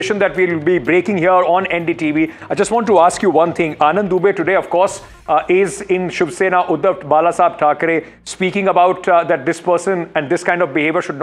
that we'll be breaking here on NDTV. I just want to ask you one thing. Anand Dubey today, of course, is in Shiv Sena. Uddhav Balasaheb Thackeray speaking about that this person and this kind of behavior should not